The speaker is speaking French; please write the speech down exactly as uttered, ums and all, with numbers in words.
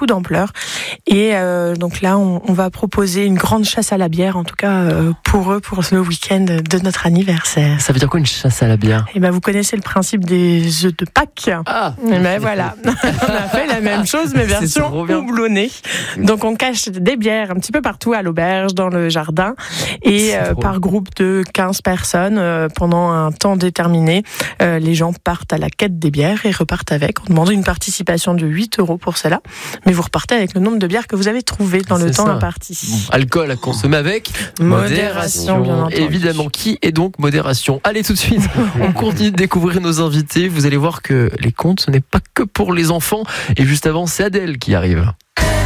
beaucoup d'ampleur. Et euh, donc là, on, on va proposer une grande chasse à la bière, en tout cas euh, pour eux, pour le week-end de notre anniversaire. Ça veut dire quoi une chasse à la bière ? Et ben vous connaissez le principe des œufs de Pâques. Ah. Et ben voilà, on a fait la même chose, mais version houblonnée. Donc on cache des bières un petit peu partout à l'auberge, dans le jardin, et euh, par groupe de quinze personnes euh, pendant un temps déterminé. Euh, les gens partent à la quête des bières et repartent avec. On demande une participation de huit euros pour cela, mais vous repartez avec le nombre de bières que vous avez trouvé dans C'est le temps ça. imparti. Bon, alcool à consommer avec modération, bien entendu. Évidemment, qui est donc modération ? Allez, tout de suite, on continue de découvrir nos invités. Vous allez voir que les contes, ce n'est pas que pour les enfants. Et juste avant, c'est Adèle qui arrive.